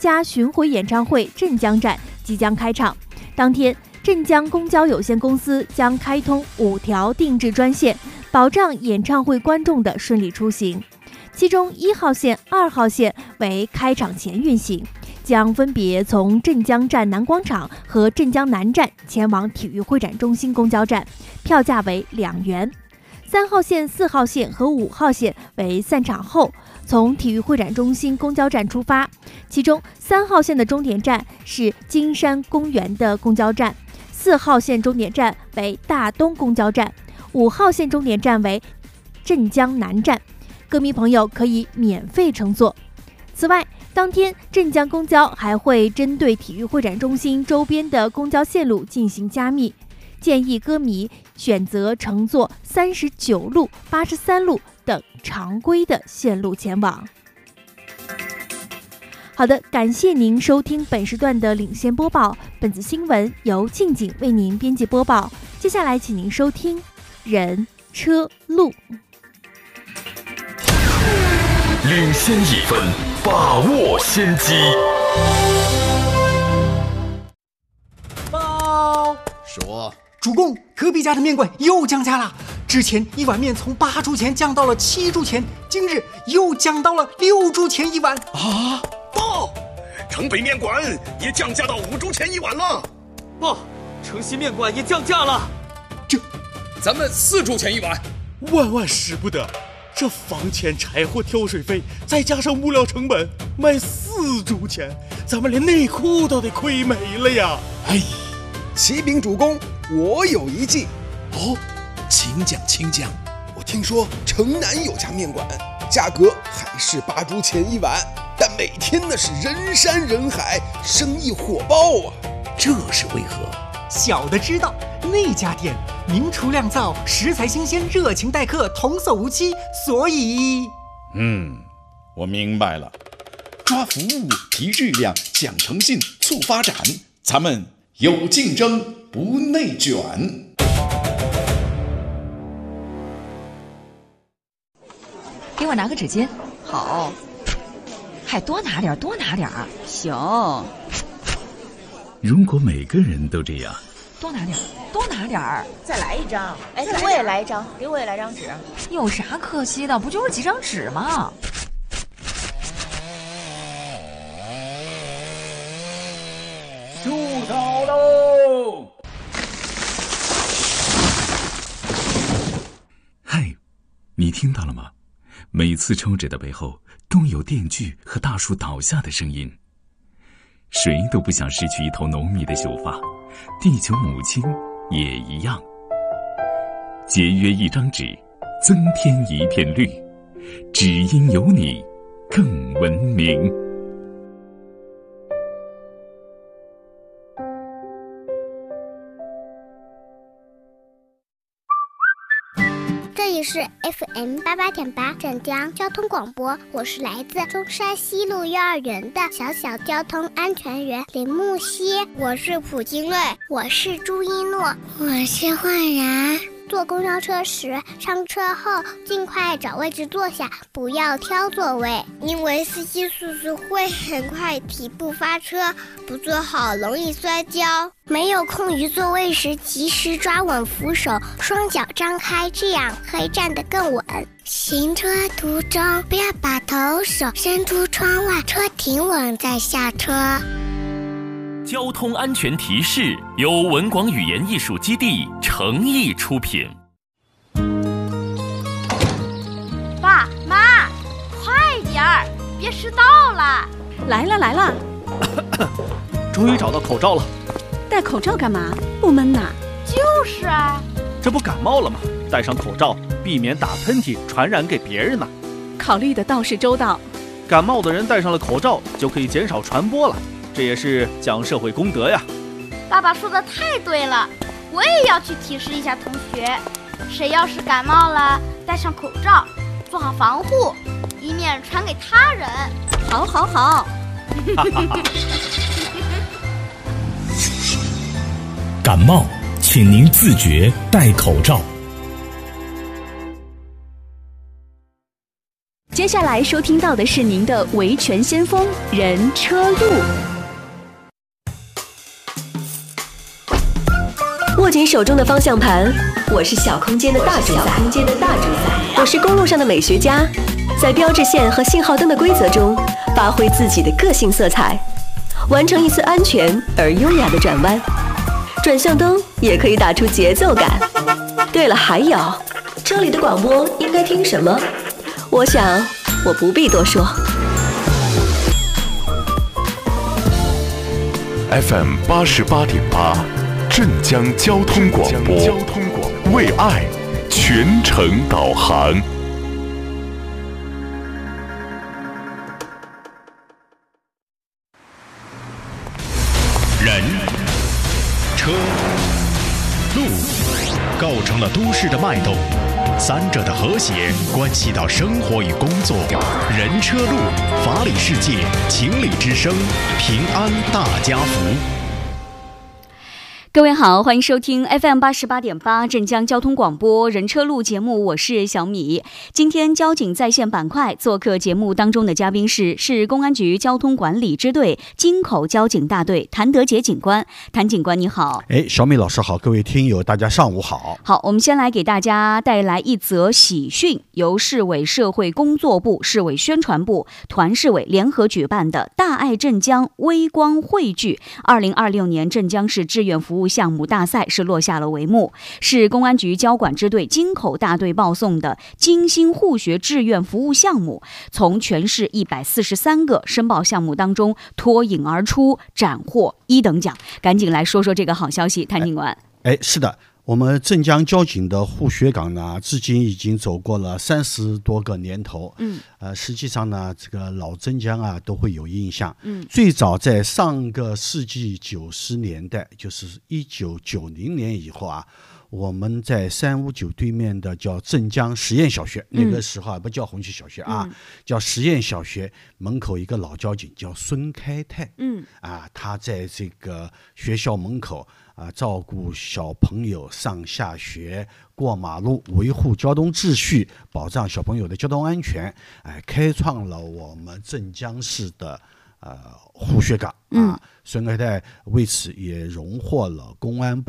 家巡回演唱会镇江站即将开场。当天，镇江公交有限公司将开通5条定制专线，保障演唱会观众的顺利出行。其中1号线、2号线为开场前运行，将分别从镇江站南广场和镇江南站前往体育会展中心公交站，票价为2元。3号线、4号线和5号线为散场后从体育会展中心公交站出发，其中3号线的终点站是金山公园的公交站，4号线终点站为大东公交站，5号线终点站为镇江南站，歌迷朋友可以免费乘坐。此外，当天镇江公交还会针对体育会展中心周边的公交线路进行加密，建议歌迷选择乘坐39路、83路等常规的线路前往。好的，感谢您收听本时段的领先播报，本次新闻由静静为您编辑播报。接下来请您收听人车路。 领先1分，把握先机。 报说， 主公，隔壁家的面馆又降价了。之前1碗面从8铢钱降到了7铢钱，今日又降到了6铢钱1碗。 啊！报，城北面馆也降价到5铢钱1碗了。 报，城西面馆也降价了。 咱们4铢钱1碗。 万万使不得！这房钱、柴火、挑水费，再加上物料成本，卖4铢钱，咱们连内裤都得亏没了呀！ 哎，启禀主公，我有一计。 哦， 请讲。我听说城南有家面馆，价格还是8铢钱1碗，但每天那是人山人海，生意火爆啊！ 这是为何？ 小的知道，那家店名厨酿造，食材新鲜，热情待客，童叟无欺，所以…… 我明白了。抓服务，提质量，讲诚信，促发展，咱们有竞争，不内卷。 给我拿个纸巾。好。还多拿点。行。 如果每个人都这样， 多拿点儿， 再来一张。哎，给我也来一张，给我也来张纸。 有啥可惜的？不就是几张纸吗？ 出手喽！ 嗨，你听到了吗？每次抽纸的背后都有电锯和大树倒下的声音。谁都不想失去一头浓密的秀发，地球母亲也一样。节约一张纸，增添一片绿，只因有你更文明。 这里是 FM88.8镇江交通广播，我是来自中山西路幼儿园的小交通安全员林木希。 我是蒲金瑞， 我是朱一诺， 我是焕然。 坐公交车时，上车后尽快找位置坐下，不要挑座位， 因为司机速度会很快，体步发车，不坐好容易摔跤。 没有空余座位时，及时抓稳扶手，双脚张开，这样可以站得更稳。 行车途中不要把头手伸出窗外，车停稳再下车。 交通安全提示由文广语言艺术基地诚意出品。 爸妈，快点儿，别迟到了！ 来了！ 终于找到口罩了。 戴口罩干嘛？不闷呐？ 就是啊， 这不感冒了吗？戴上口罩，避免打喷嚏传染给别人呢。 考虑的倒是周到。 感冒的人戴上了口罩，就可以减少传播了。这也是讲社会公德呀。 爸爸说的太对了，我也要去提示一下同学，谁要是感冒了，戴上口罩，做好防护，以免传给他人。 好。 感冒，请您自觉戴口罩。 接下来收听到的是您的维权先锋人车路。 握紧手中的方向盘，我是小空间的大主宰，我是公路上的美学家，在标志线和信号灯的规则中，发挥自己的个性色彩，完成一次安全而优雅的转弯。转向灯也可以打出节奏感。对了，还有，这里的广播应该听什么？我想，我不必多说。 FM 88.8，镇江交通广播，为爱全程导航。 人、车、路，构成了都市的脉动。三者的和谐关系到生活与工作，人车路，法理世界，情理之声，平安大家福。 各位好，欢迎收听 FM 88.8镇江交通广播人车路节目，我是小米。今天交警在线板块做客节目当中的嘉宾是公安局交通管理支队京口交警大队谭德杰警官。谭警官你好。 小米老师好，各位听友大家上午好。 好，我们先来给大家带来一则喜讯，由市委社会工作部、市委宣传部、团市委联合举办的大爱镇江微光汇聚2026年镇江市志愿服务项目大赛是落下了帷幕，是公安局交管支队京口大队报送的精心护学志愿服务项目，从全市143个申报项目当中脱颖而出，斩获1等奖。赶紧来说说这个好消息，谭警官。 是的，我们镇江交警的护学岗呢，至今已经走过了30多个年头。实际上呢，这个老镇江啊都会有印象。最早在上个世纪90年代，就是1990年以后啊，我们在359对面的叫镇江实验小学，那个时候不叫红旗小学啊，叫实验小学门口一个老交警叫孙开泰。他在这个学校门口照顾小朋友上下学、过马路、维护交通秩序、保障小朋友的交通安全，开创了我们镇江市的护学岗。孙开泰为此也荣获了公安部